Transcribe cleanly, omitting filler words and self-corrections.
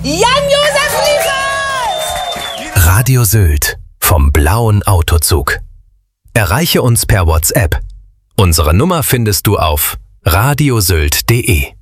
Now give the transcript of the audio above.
Jan-Josef Liefers! Radio Sylt vom blauen Autozug. Erreiche uns per WhatsApp. Unsere Nummer findest du auf radiosylt.de.